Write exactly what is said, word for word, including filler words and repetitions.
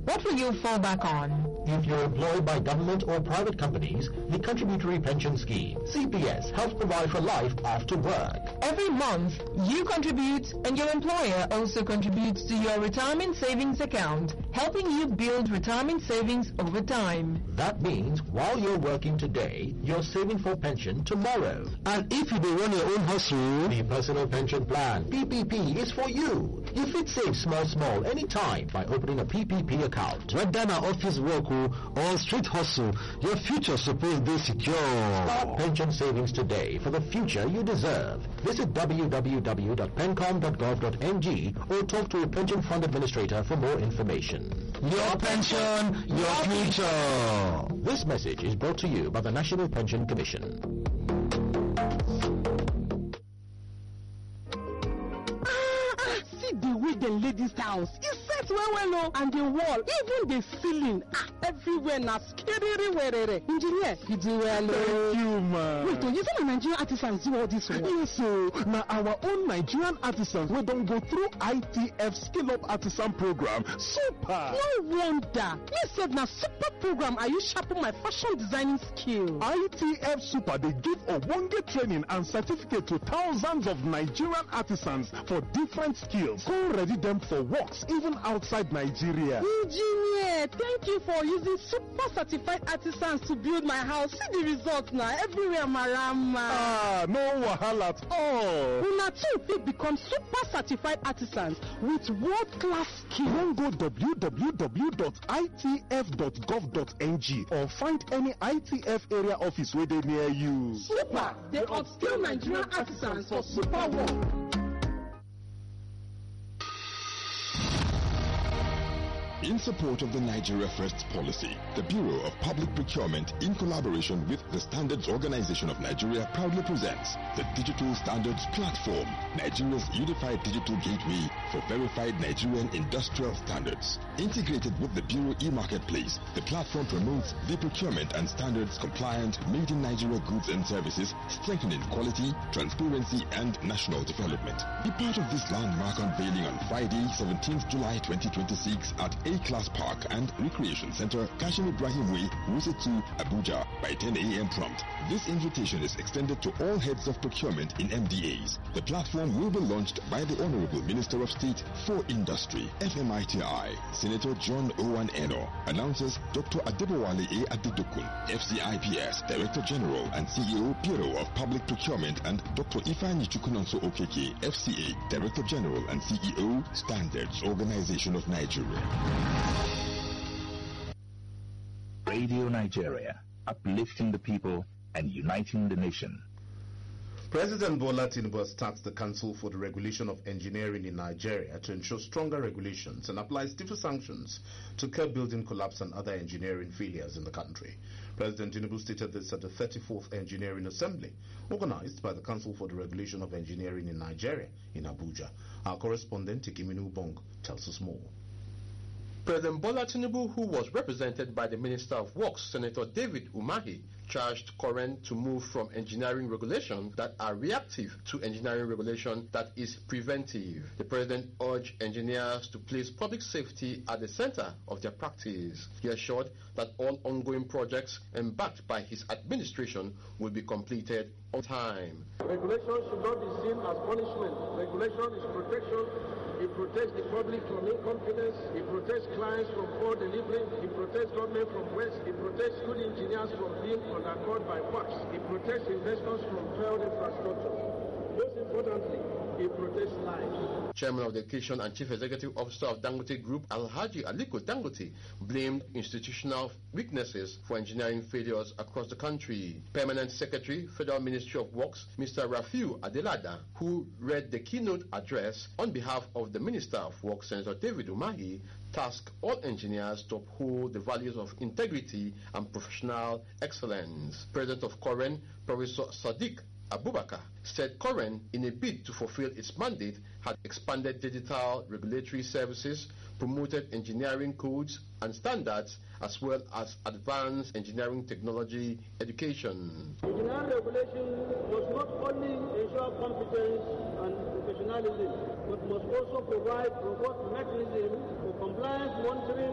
What will you fall back on? If you're employed by government or private companies, the Contributory Pension Scheme, C P S, helps provide for life after work. Every month, you contribute and your employer also contributes to your retirement savings account, helping you build retirement savings over time. That means while you're working today, you're saving for pension tomorrow. And if you dey run your own hustle, the Personal Pension Plan, P P P, is for you. You fit save small small anytime by opening a P P P account. Whether na office work or street hustle, your future suppose dey secure. Start pension savings today for the future you deserve. Visit w w w dot pencom dot gov dot n g or talk to a pension fund administrator for more information. Your pension, your future. This message is brought to you by the National Pension Commission. The way the ladies' house is set well well and the wall, even the ceiling, ah, everywhere na skiriri werere. Engineer, you do well. Thank you, man. Wait, you say Nigerian artisans do all this work? Yes, so now our own Nigerian artisans we don't go through I T F Skill Up Artisan Program. Super. No wonder. Me said na super program are you sharpen my fashion designing skill. I T F Super, they give a one-day training and certificate to thousands of Nigerian artisans for different skills. Go ready them for works even outside Nigeria. Engineer, thank you for using super certified artisans to build my house. See the results now. Everywhere marama. Ah, no wahala at all. Una too fit become super certified artisans with world-class skill. Then go w w w dot i t f dot gov dot n g or find any I T F area office where they near you. Super! They upskill Nigerian artisans for super work. In support of the Nigeria First policy, the Bureau of Public Procurement, in collaboration with the Standards Organization of Nigeria, proudly presents the Digital Standards Platform, Nigeria's unified digital gateway for verified Nigerian industrial standards. Integrated with the Bureau e-marketplace, the platform promotes the procurement and standards compliant made in Nigeria goods and services, strengthening quality, transparency, and national development. Be part of this landmark unveiling on Friday, seventeenth July twenty twenty-six at A-Class Park and Recreation Center, Kashim Ibrahim Way, Wuse two, Abuja, by ten a m prompt. This invitation is extended to all heads of procurement in M D As. The platform will be launched by the Honorable Minister of State for Industry, F M I T I, Senator John Owan Eno, announces Doctor Adebowale A. Adedokun, F C I P S, Director General and C E O, Bureau of Public Procurement, and Doctor Ifeanyi Chukwunonso Okeke, F C A, Director General and C E O, Standards Organization of Nigeria. Radio Nigeria, uplifting the people and uniting the nation. President Bola Tinubu has tasked the Council for the Regulation of Engineering in Nigeria to ensure stronger regulations and apply stiffer sanctions to curb building collapse and other engineering failures in the country. President Tinubu stated this at the thirty-fourth Engineering Assembly, organized by the Council for the Regulation of Engineering in Nigeria in Abuja. Our correspondent, Tikiminu Bong, tells us more. President Bola Tinubu, who was represented by the Minister of Works, Senator David Umahi, charged Current to move from engineering regulation that are reactive to engineering regulation that is preventive. The President urged engineers to place public safety at the center of their practice. He assured that all ongoing projects embarked by his administration will be completed on time. Regulation should not be seen as punishment. Regulation is protection. It protects the public from incompetence. It protects clients from poor delivery. It protects government from waste. It protects good engineers from being undercut by quacks. It protects investors from failed infrastructure. Most importantly, it protects lives. Chairman of the Education and Chief Executive Officer of Dangote Group, Alhaji Aliko Dangote, blamed institutional weaknesses for engineering failures across the country. Permanent Secretary, Federal Ministry of Works, Mister Rafiu Adelada, who read the keynote address on behalf of the Minister of Works, Senator David Umahi, tasked all engineers to uphold the values of integrity and professional excellence. President of Koren, Professor Sadiq Abubakar, said Koren, in a bid to fulfill its mandate, had expanded digital regulatory services, promoted engineering codes and standards, as well as advanced engineering technology education. Engineering regulation must not only ensure competence and professionalism, but must also provide robust mechanisms for compliance monitoring